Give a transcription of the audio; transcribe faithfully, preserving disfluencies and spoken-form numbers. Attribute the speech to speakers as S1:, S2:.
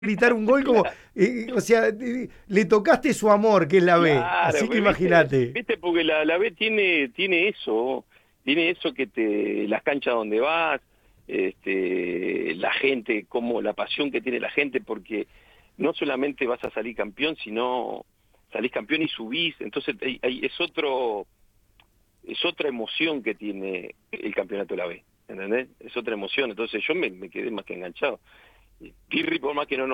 S1: gritar un gol como, eh, o sea, eh, le tocaste su amor, que es la B.
S2: Claro,
S1: Así que
S2: viste,
S1: imagínate.
S2: viste, porque la, la B tiene, tiene eso, tiene eso que te, las canchas donde vas, este, la gente, como la pasión que tiene la gente, porque no solamente vas a salir campeón, sino salís campeón y subís, entonces hay- hay- es otro, es otra emoción que tiene el campeonato de la B, ¿entendés? Es otra emoción, entonces yo me, me quedé más que enganchado. Pirri, por más que no